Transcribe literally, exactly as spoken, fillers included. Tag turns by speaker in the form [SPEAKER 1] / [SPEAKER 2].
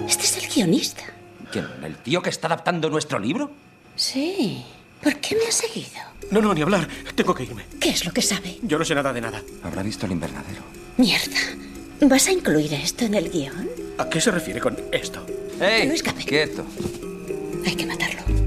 [SPEAKER 1] Este es el guionista.
[SPEAKER 2] ¿Quién? ¿El tío que está adaptando nuestro libro?
[SPEAKER 1] Sí. ¿Por qué me ha seguido?
[SPEAKER 3] No, no, ni hablar. Tengo que irme.
[SPEAKER 1] ¿Qué es lo que sabe?
[SPEAKER 3] Yo no sé nada de nada.
[SPEAKER 2] Habrá visto el invernadero.
[SPEAKER 1] Mierda. ¿Vas a incluir esto en el guión?
[SPEAKER 3] ¿A qué se refiere con esto?
[SPEAKER 2] ¡Ey!
[SPEAKER 1] No escape.
[SPEAKER 2] ¡Quieto!
[SPEAKER 1] Hay que matarlo.